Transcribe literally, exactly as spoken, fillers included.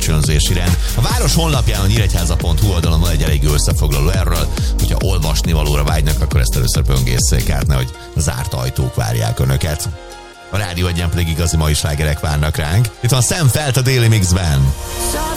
kölcsönzési rend. A város honlapján a nyíregyháza pont hu oldalon van egy elég összefoglaló erről, hogyha olvasni valóra vágynak, akkor ezt először böngészék át, nehogy zárt ajtók várják önöket. A Rádió Egyen pedig igazi mai slágerek várnak ránk. Itt van Sam Felt a Daily Mixben.